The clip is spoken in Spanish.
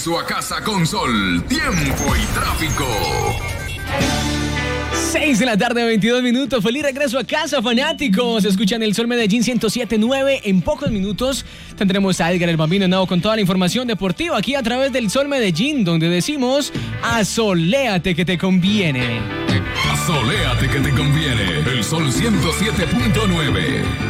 regreso a casa con sol, tiempo y tráfico. 6 de la tarde, 22 minutos. Feliz regreso a casa, fanáticos. Escuchan el Sol Medellín 107.9. En pocos minutos tendremos a Edgar el Bambino Henao con toda la información deportiva aquí a través del Sol Medellín, donde decimos: asoléate que te conviene. Asoléate que te conviene. El Sol 107.9.